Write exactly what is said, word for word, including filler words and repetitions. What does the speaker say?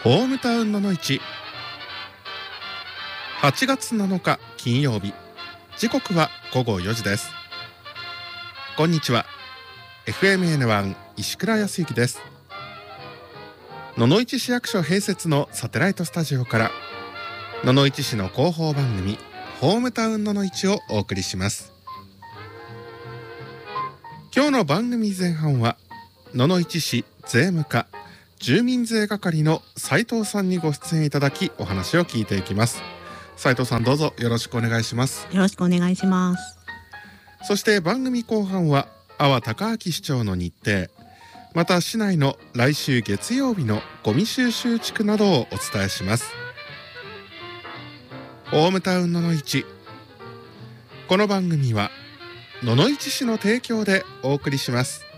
ホームタウンののいち、はちがつなのか金曜日、時刻はごごよじです。こんにちは。 エフエムエヌワン 石倉康之です。野々市市役所併設のサテライトスタジオから野々市市の広報番組ホームタウンののいちをお送りします。今日の番組前半は野々市市税務課住民税係の斉藤さんにご出演いただき、お話を聞いていきます。斉藤さん、どうぞよろしくお願いします。 よろしくお願いします。 そして番組後半は阿波隆明市長の日程、また市内の来週月曜日のゴミ収集地区などをお伝えします。ホームタウンののいち、この番組は野々市市の提供でお送りします。